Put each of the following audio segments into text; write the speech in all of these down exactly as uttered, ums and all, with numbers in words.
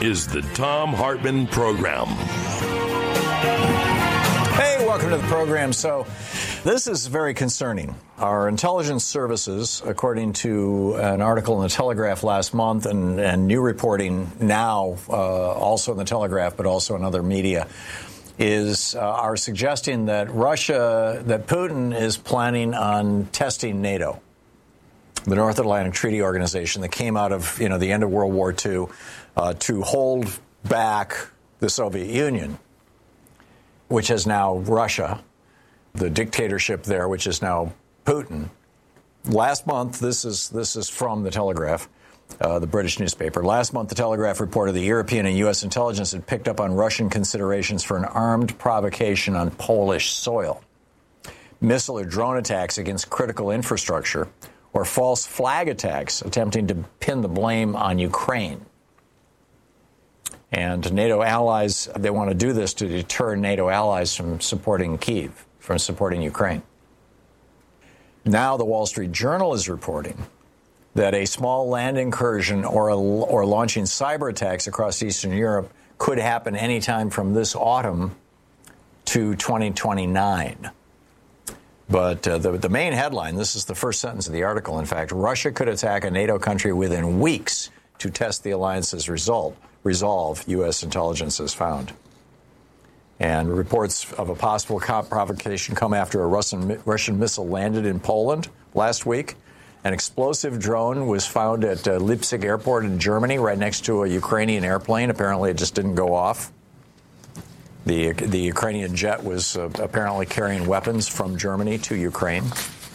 is the Thom Hartmann Program. Hey, welcome to the program. So this is very concerning. Our intelligence services, according to an article in the Telegraph last month and, and new reporting now, uh, also in the Telegraph, but also in other media, is uh, are suggesting that Russia, that Putin is planning on testing NATO, the North Atlantic Treaty Organization that came out of, you know, the end of World War Two uh, to hold back the Soviet Union, which is now Russia, the dictatorship there, which is now Putin. Last month, this is this is from the Telegraph, uh, the British newspaper. Last month, the Telegraph reported the European and U S intelligence had picked up on Russian considerations for an armed provocation on Polish soil, missile or drone attacks against critical infrastructure, or false flag attacks attempting to pin the blame on Ukraine. And NATO allies, they want to do this to deter NATO allies from supporting Kyiv, from supporting Ukraine. Now the Wall Street Journal is reporting that a small land incursion or, a, or launching cyber attacks across Eastern Europe could happen anytime from this autumn to twenty twenty-nine. But uh, the, the main headline, this is the first sentence of the article, in fact, Russia could attack a NATO country within weeks to test the alliance's result, resolve, U S intelligence has found. And reports of a possible provocation come after a Russian, Russian missile landed in Poland last week. An explosive drone was found at uh, Leipzig Airport in Germany, right next to a Ukrainian airplane. Apparently, it just didn't go off. The, the Ukrainian jet was uh, apparently carrying weapons from Germany to Ukraine.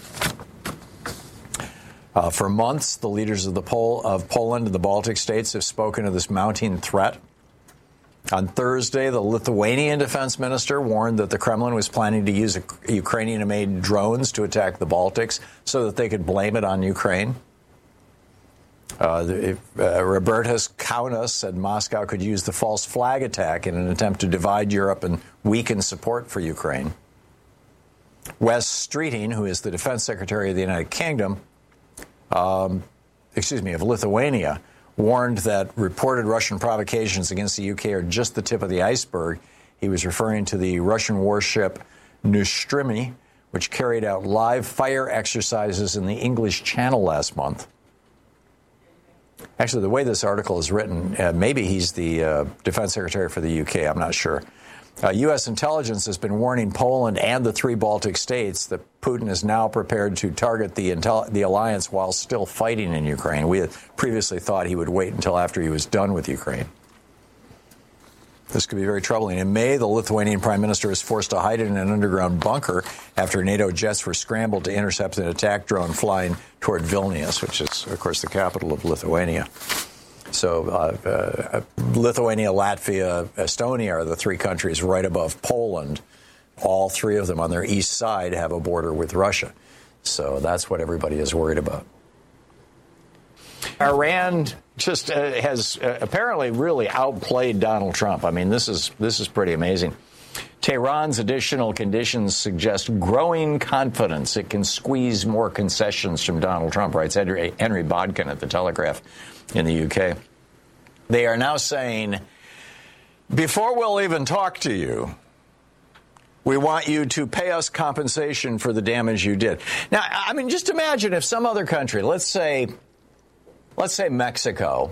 Uh, for months, the leaders of the Pol- of Poland and the Baltic states have spoken of this mounting threat. On Thursday, the Lithuanian defense minister warned that the Kremlin was planning to use a- Ukrainian-made drones to attack the Baltics so that they could blame it on Ukraine. Uh, the, uh, Robertas Kaunas said Moscow could use the false flag attack in an attempt to divide Europe and weaken support for Ukraine. Wes Streeting, who is the defense secretary of the United Kingdom, um, excuse me, of Lithuania, warned that reported Russian provocations against the U K are just the tip of the iceberg. He was referring to the Russian warship Nostromo, which carried out live fire exercises in the English Channel last month. Actually, the way this article is written, uh, maybe he's the uh, defense secretary for the U K. I'm not sure. Uh, U S intelligence has been warning Poland and the three Baltic states that Putin is now prepared to target the, intel- the alliance while still fighting in Ukraine. We had previously thought he would wait until after he was done with Ukraine. This could be very troubling. In May, the Lithuanian prime minister was forced to hide in an underground bunker after NATO jets were scrambled to intercept an attack drone flying toward Vilnius, which is, of course, the capital of Lithuania. So uh, uh, Lithuania, Latvia, Estonia are the three countries right above Poland. All three of them on their east side have a border with Russia. So that's what everybody is worried about. Iran just uh, has uh, apparently really outplayed Donald Trump. I mean, this is this is pretty amazing. Tehran's additional conditions suggest growing confidence it can squeeze more concessions from Donald Trump, writes Henry, Henry Bodkin at the Telegraph in the U K. They are now saying, before we'll even talk to you, we want you to pay us compensation for the damage you did. Now, I mean, just imagine if some other country, let's say, let's say Mexico,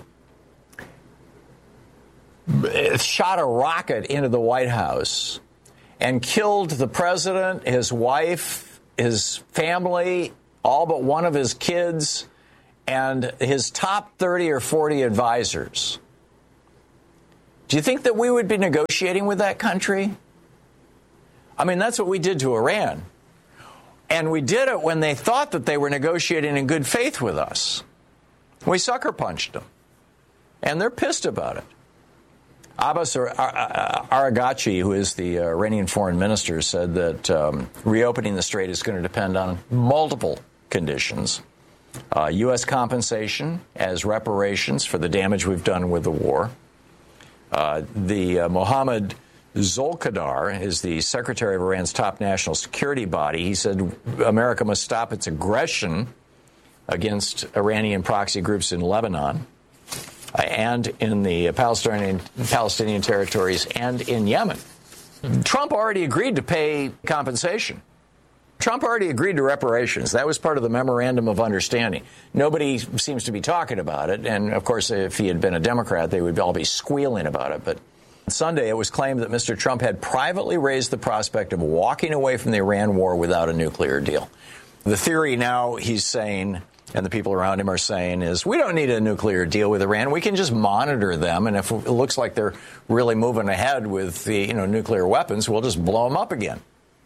shot a rocket into the White House and killed the president, his wife, his family, all but one of his kids, and his top thirty or forty advisors. Do you think that we would be negotiating with that country? I mean, that's what we did to Iran. And we did it when they thought that they were negotiating in good faith with us. We sucker punched them. And they're pissed about it. Abbas Araghchi, who is the Iranian foreign minister, said that um, reopening the strait is going to depend on multiple conditions. Uh, U S compensation as reparations for the damage we've done with the war. Uh, the uh, Mohammad Zolkadar is the secretary of Iran's top national security body. He said America must stop its aggression against Iranian proxy groups in Lebanon. uh, and in the Palestinian, Palestinian territories and in Yemen. Trump already agreed to pay compensation. Trump already agreed to reparations. That was part of the memorandum of understanding. Nobody seems to be talking about it. And, of course, if he had been a Democrat, they would all be squealing about it. But Sunday, it was claimed that Mister Trump had privately raised the prospect of walking away from the Iran war without a nuclear deal. The theory now, he's saying, and the people around him are saying, is we don't need a nuclear deal with Iran. We can just monitor them. And if it looks like they're really moving ahead with the, you know, nuclear weapons, we'll just blow them up again.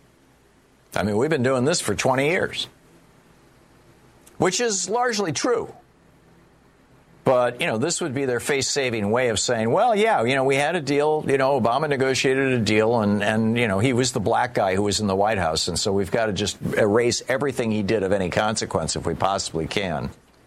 I mean, we've been doing this for twenty years, which is largely true. But, you know, this would be their face-saving way of saying, well, yeah, you know, we had a deal. You know, Obama negotiated a deal and, and, you know, he was the black guy who was in the White House. And so we've got to just erase everything he did of any consequence if we possibly can.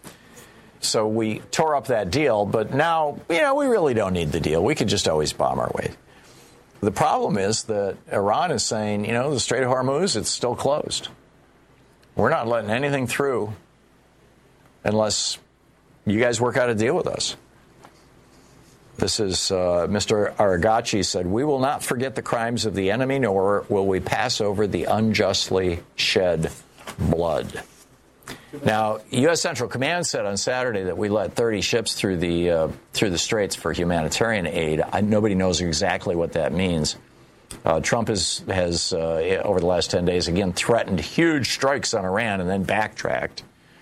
So we tore up that deal. But now, you know, we really don't need the deal. We could just always bomb our way. The problem is that Iran is saying, you know, the Strait of Hormuz, it's still closed. We're not letting anything through unless you guys work out a deal with us. This is uh, Mister Aragachi said, we will not forget the crimes of the enemy, nor will we pass over the unjustly shed blood. Now, U S. Central Command said on Saturday that we let thirty ships through the uh, through the straits for humanitarian aid. I, nobody knows exactly what that means. Uh, Trump is, has, uh, over the last ten days, again, threatened huge strikes on Iran and then backtracked.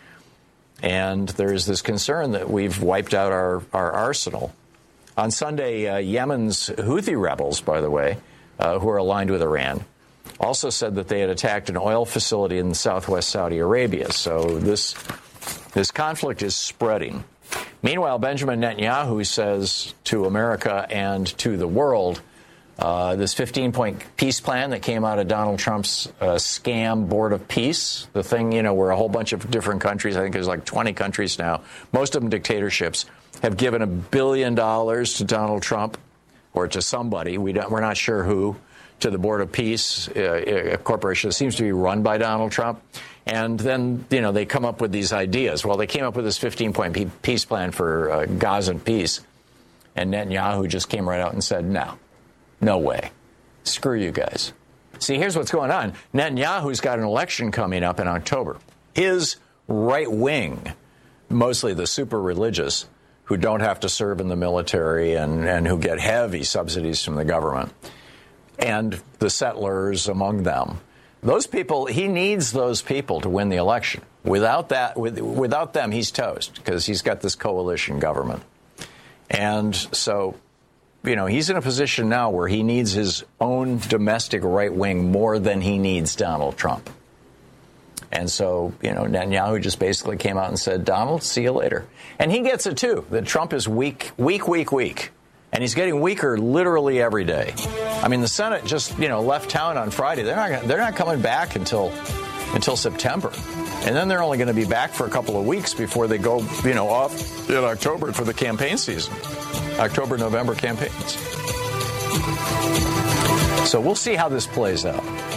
And there is this concern that we've wiped out our, our arsenal. On Sunday, uh, Yemen's Houthi rebels, by the way, uh, who are aligned with Iran, also said that they had attacked an oil facility in southwest Saudi Arabia. So this this conflict is spreading. Meanwhile, Benjamin Netanyahu says to America and to the world, uh, this fifteen-point peace plan that came out of Donald Trump's uh, scam Board of Peace, the thing, you know, where a whole bunch of different countries, I think there's like twenty countries now, most of them dictatorships, have given a billion dollars to Donald Trump or to somebody. We don't, we're not sure who. To the Board of Peace, uh, a corporation that seems to be run by Donald Trump. And then, you know, they come up with these ideas. Well, they came up with this fifteen-point peace plan for uh, Gaza peace. And Netanyahu just came right out and said, no, no way. Screw you guys. See, here's what's going on. Netanyahu's got an election coming up in October. His right wing, mostly the super religious, who don't have to serve in the military and, and who get heavy subsidies from the government, and the settlers among them. Those people, he needs those people to win the election. Without that, with, without them, he's toast because he's got this coalition government. And so, you know, he's in a position now where he needs his own domestic right wing more than he needs Donald Trump. And so, you know, Netanyahu just basically came out and said, Donald, see you later. And he gets it, too, that Trump is weak, weak, weak, weak. And he's getting weaker literally every day. I mean, the Senate just, you know, left town on Friday. They're not they're not coming back until until September. And then they're only going to be back for a couple of weeks before they go, you know, off in October for the campaign season. October, November campaigns. So we'll see how this plays out.